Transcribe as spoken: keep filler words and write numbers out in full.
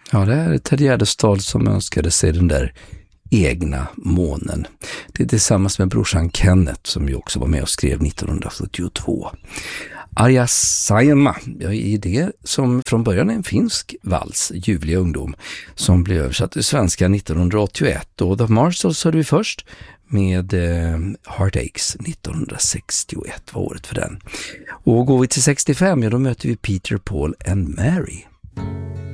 Ja, det är Ted Gärdestad som önskade sig den där egna månen. Det är tillsammans med brorsan Kenneth som ju också var med och skrev nittonhundrasjuttiotvå. Arja Saijonmaa, ja, i det som från början är en finsk vals, Ljuvliga ungdom, som blev översatt till svenska nittonhundraåttioett. Och The Marshalls hörde vi först med eh, Heartaches nittonhundrasextioett var året för den. Och går vi till sextiofem, ja då möter vi Peter, Paul and Mary.